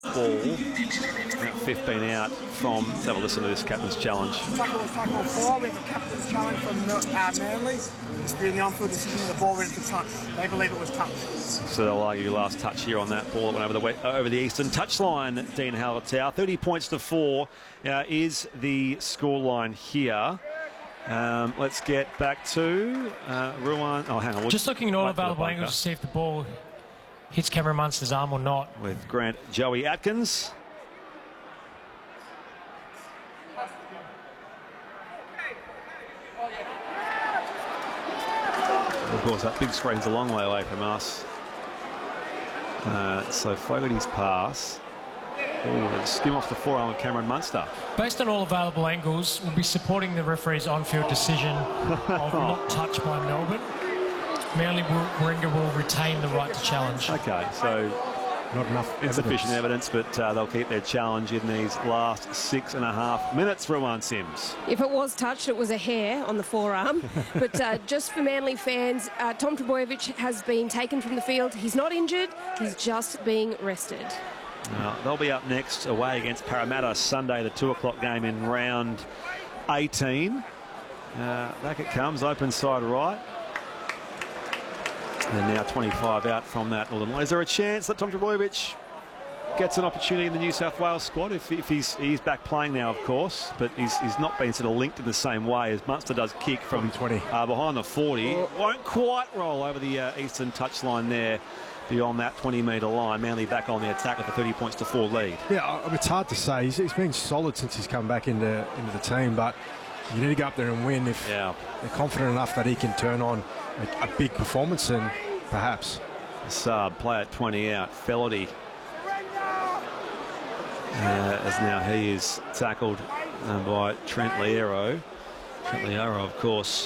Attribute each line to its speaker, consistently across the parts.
Speaker 1: ball, about 15 out from, let's have a listen to this captain's challenge.
Speaker 2: Tackle was tackle 4, we have a captain's challenge from Manly. It's been the on-field decision of the ball went into touch. They believe it was touch.
Speaker 1: So they'll argue last touch here on that ball that went over the eastern touchline. Dean Hallertau, 30 points to 4 is the scoreline here. Let's get back to Ruan. Oh, hang on.
Speaker 3: Just looking at all available angles to see if the ball hits Cameron Munster's arm or not.
Speaker 1: With Grant Joey Atkins. Of course, that big screen's a long way away from us. So Fogarty's pass. Skim off the forearm of Cameron Munster.
Speaker 3: Based on all available angles, we'll be supporting the referee's on-field decision of not touch by Melbourne. Manly Warringah will retain the right to challenge.
Speaker 1: Okay, so
Speaker 4: not enough
Speaker 1: insufficient evidence, but they'll keep their challenge in these last 6.5 minutes. Ruan Sims.
Speaker 5: If it was touched, it was a hair on the forearm. But just for Manly fans, Tom Trbojevic has been taken from the field. He's not injured. He's just being rested.
Speaker 1: They'll be up next away against Parramatta Sunday, the 2 o'clock game in round 18. Back it comes, open side right. And now 25 out from that. Is there a chance that Tom Trbojevic gets an opportunity in the New South Wales squad if he's back playing now, of course, but he's not been sort of linked in the same way as Munster does kick from
Speaker 4: 20
Speaker 1: behind the 40. Won't quite roll over the eastern touchline there. Beyond that 20-metre line, Manly back on the attack with a 30 points to 4 lead.
Speaker 4: Yeah, it's hard to say. He's been solid since he's come back into the team, but you need to go up there and win if they're confident enough that he can turn on a big performance, and perhaps.
Speaker 1: Sub, play at 20 out. Fellerty, as now he is tackled by Trent Loiero. Trent Loiero, of course,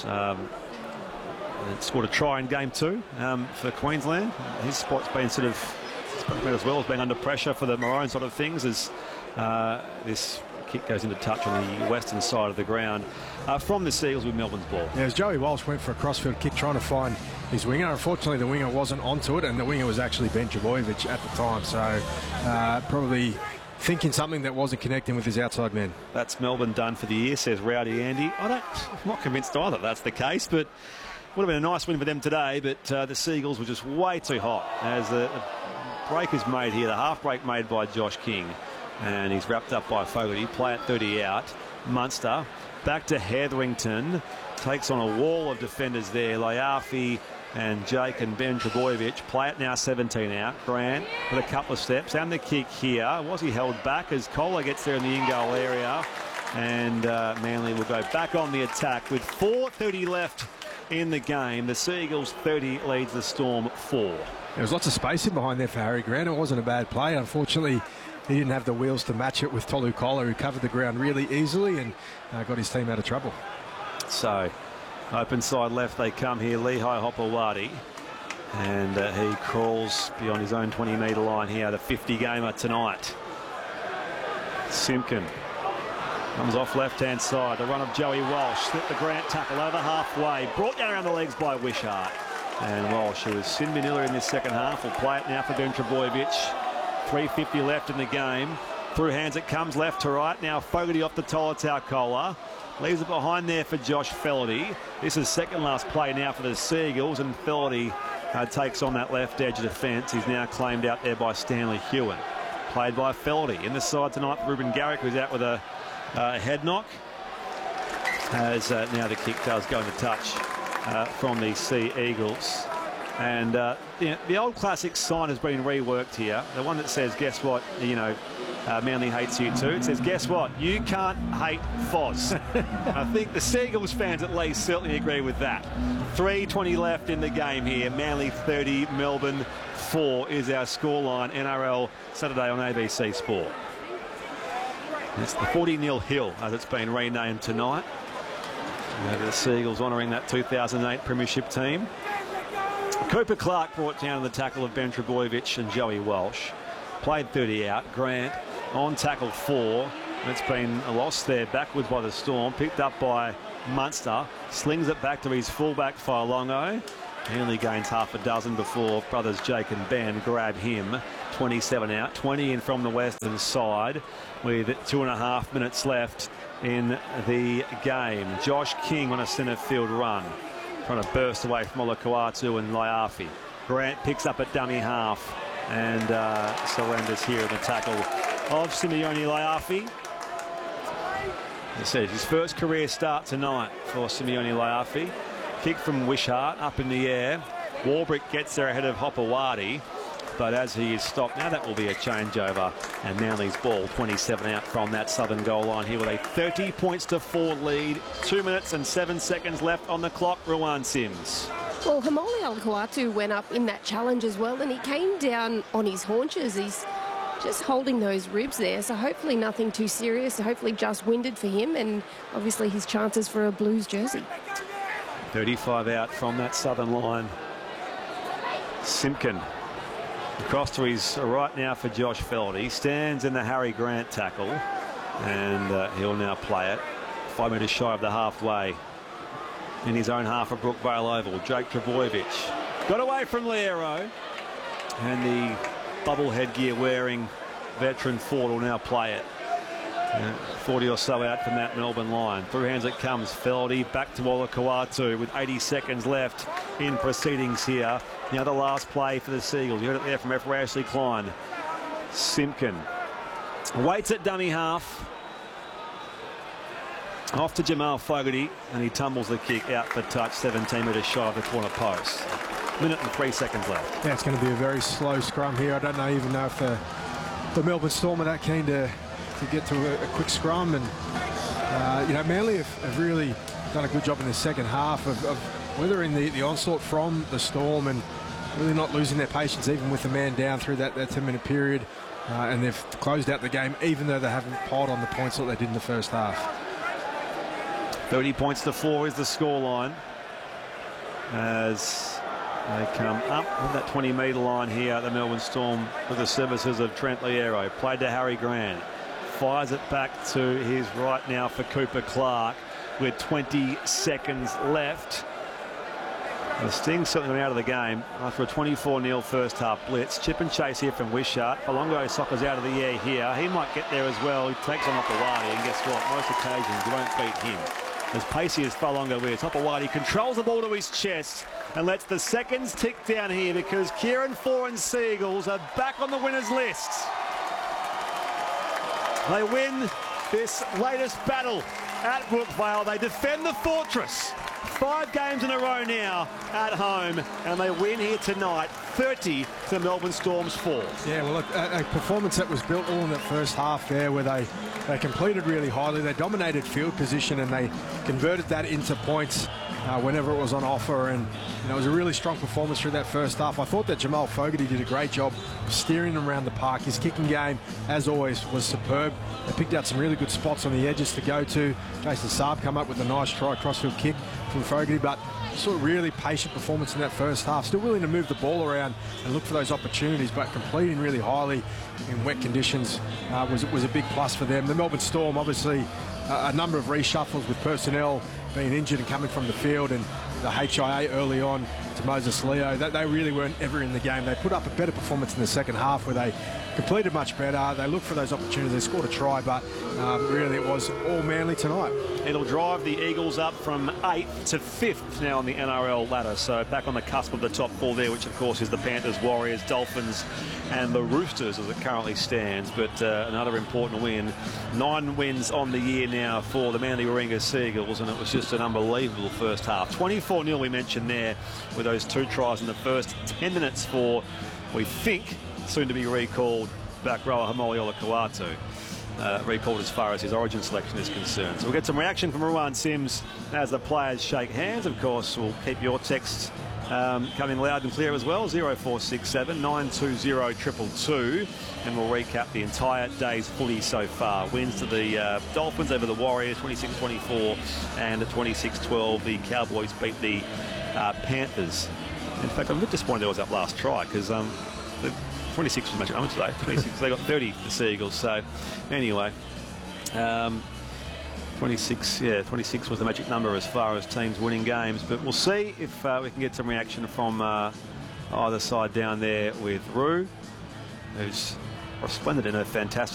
Speaker 1: scored a try in game 2 for Queensland. His spot's been sort of as well as being under pressure for the Maroon sort of things as this kick goes into touch on the western side of the ground from the Seagulls with Melbourne's ball.
Speaker 4: Yeah, as Joey Walsh went for a crossfield kick trying to find his winger. Unfortunately, the winger wasn't onto it, and the winger was actually Ben Trbojevic at the time. So probably thinking something that wasn't connecting with his outside man.
Speaker 1: That's Melbourne done for the year, says Rowdy Andy. I'm not convinced either that's the case, but would have been a nice win for them today, but the Seagulls were just way too hot as the break is made here. The half break made by Josh King, and he's wrapped up by Fogarty. Play at 30 out. Munster back to Hetherington, takes on a wall of defenders there. Layafi and Jake and Ben Trbojevic. Play it now 17 out. Grant with a couple of steps and the kick here. Was he held back as Kohler gets there in the in-goal area, and Manly will go back on the attack with 4:30 left in the game. The Seagulls 30 leads the Storm 4.
Speaker 4: There was lots of space in behind there for Harry Grant. It wasn't a bad play. Unfortunately, he didn't have the wheels to match it with Tolu Kohler, who covered the ground really easily and got his team out of trouble.
Speaker 1: So, open side left they come here. Lehigh Hopewadi. And he crawls beyond his own 20-metre line here, the 50-gamer tonight. Simpkin comes off left-hand side. The run of Joey Walsh. Slipped the Grant tackle over halfway. Brought down around the legs by Wishart. And Walsh, who was Sin Manila in this second half, will play it now for Ben Trbojevic. 3:50 left in the game. Through hands it comes left to right. Now Fogarty off the Tolotau Kohler. Leaves it behind there for Josh Fellerty. This is second last play now for the Seagulls, and Fellerty takes on that left edge of defence. He's now claimed out there by Stanley Hewen. Played by Fellerty. In the side tonight, Ruben Garrick, who's out with a head knock, as now the kick does go into touch from the Sea Eagles. And the old classic sign has been reworked here. The one that says, guess what, Manly hates you too. It says, guess what, you can't hate Foz. I think the Seagulls fans at least certainly agree with that. 3:20 left in the game here. Manly 30, Melbourne 4 is our scoreline. NRL Saturday on ABC Sport. It's the 40-0 Hill, as it's been renamed tonight. The Seagulls honouring that 2008 Premiership team. Cooper Clark brought down the tackle of Ben Trbojevic and Joey Walsh. Played 30 out. Grant on tackle 4. It's been a loss there backwards by the Storm. Picked up by Munster. Slings it back to his fullback Failongo. He only gains half a dozen before brothers Jake and Ben grab him. 27 out, 20 in from the western side with 2.5 minutes left in the game. Josh King on a centre field run, trying to burst away from Olakau'atu and Laiafi. Grant picks up at dummy half and surrenders here in the tackle of Simeone Laiafi. As I said, his first career start tonight for Simeone Laiafi. Kick from Wishart up in the air. Warbrick gets there ahead of Hopewadi, but as he is stopped, now that will be a changeover, and Manly's ball 27 out from that southern goal line here with a 30 points to 4 lead. 2 minutes and 7 seconds left on the clock. Ruan Sims.
Speaker 5: Well, Haumole Olakau'atu went up in that challenge as well, and he came down on his haunches. He's just holding those ribs there, so hopefully nothing too serious, hopefully just winded for him, and obviously his chances for a Blues jersey.
Speaker 1: 35 out from that southern line. Simpkin across to his right now for Josh Feld. He stands in the Harry Grant tackle, and he'll now play it 5 metres shy of the halfway in his own half of Brookvale Oval. Jake Trbojevic got away from Liero, and the bubble headgear wearing veteran Ford will now play it. 40 or so out from that Melbourne line. Through hands it comes. Feldy back to Olakau'atu with 80 seconds left in proceedings here. Now the last play for the Seagulls. You heard it there from referee Ashley Klein. Simpkin waits at dummy half. Off to Jamal Fogarty, and he tumbles the kick out for touch, 17 metres shy of the corner post. Minute and 3 seconds left.
Speaker 4: Yeah, it's going to be a very slow scrum here. I don't even know if the Melbourne Storm are that keen to get to a quick scrum, and you know, Manly have really done a good job in the second half of weathering the onslaught from the Storm and really not losing their patience even with the man down through that 10-minute period, and they've closed out the game even though they haven't piled on the points that they did in the first half.
Speaker 1: 30 points to 4 is the scoreline as they come up on that 20-metre line here at the Melbourne Storm with the services of Trent Liero. Played to Harry Grant. Fires it back to his right now for Cooper Clark with 20 seconds left. The Sting's certainly gone out of the game after a 24-0 first half blitz. Chip and chase here from Wishart. Palongo soccers out of the air here. He might get there as well. He takes on Hopewadi, and guess what? Most occasions you won't beat him. As pacey as Falongo is, Hopewadi controls the ball to his chest and lets the seconds tick down here because Kieran Foran Seagulls are back on the winners list. They win this latest battle at Brookvale. They defend the fortress. 5 games in a row now at home, and they win here tonight, 30 to Melbourne Storm's 4. Yeah,
Speaker 4: well, a performance that was built all in that first half there, where they completed really highly. They dominated field position, and they converted that into points whenever it was on offer, and you know, it was a really strong performance through that first half. I thought that Jamal Fogarty did a great job of steering them around the park. His kicking game, as always, was superb. They picked out some really good spots on the edges to go to. Jason Saab come up with a nice try crossfield kick from Fogarty, but sort of really patient performance in that first half. Still willing to move the ball around and look for those opportunities, but completing really highly in wet conditions was a big plus for them. The Melbourne Storm, obviously, a number of reshuffles with personnel being injured and coming from the field, and the HIA early on to Moses Leo. They really weren't ever in the game. They put up a better performance in the second half where they completed much better. They looked for those opportunities. They scored a try, but really it was all Manly tonight.
Speaker 1: It'll drive the Eagles up from 8th to 5th now on the NRL ladder. So back on the cusp of the top 4 there, which of course is the Panthers, Warriors, Dolphins and the Roosters as it currently stands. But another important win. 9 wins on the year now for the Manly Warringah Seagulls, and it was just an unbelievable first half. 24-0 we mentioned there with those 2 tries in the first 10 minutes for, we think, soon to be recalled back rower Haumole Olakau'atu. Recalled as far as his origin selection is concerned. So we'll get some reaction from Ruan Sims as the players shake hands. Of course, we'll keep your texts coming loud and clear as well. 0467 920 222, and we'll recap the entire day's footy so far. Wins to the Dolphins over the Warriors 26-24, and at 26-12 the Cowboys beat the Panthers. In fact, I'm a bit disappointed there was that last try, because the 26 was magic number today. 26, they got 30, the Seagulls. So anyway, 26 was the magic number as far as teams winning games. But we'll see if we can get some reaction from either side down there with Roo. who's resplendent in her fantastic